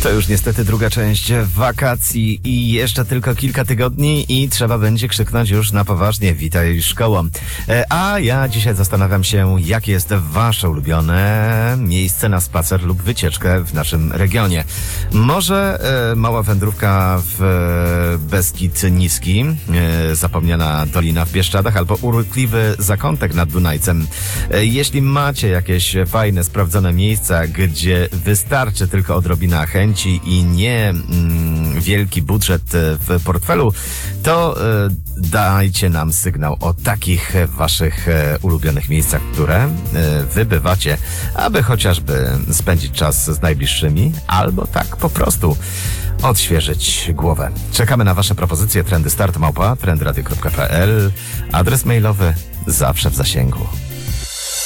To już niestety druga część wakacji i jeszcze tylko kilka tygodni i trzeba będzie krzyknąć już na poważnie witaj szkoło. A ja dzisiaj zastanawiam się, jakie jest wasze ulubione miejsce na spacer lub wycieczkę w naszym regionie. Może mała wędrówka w Beskid Niski, zapomniana dolina w Bieszczadach albo urokliwy zakątek nad Dunajcem. Jeśli macie jakieś fajne, sprawdzone miejsca, gdzie wystarczy tylko odrobina chęci i nie wielki budżet w portfelu, to dajcie nam sygnał o takich waszych ulubionych miejscach, które wybywacie, aby chociażby spędzić czas z najbliższymi, albo tak po prostu odświeżyć głowę. Czekamy na wasze propozycje. Trendystart@trendradio.pl. Adres mailowy zawsze w zasięgu.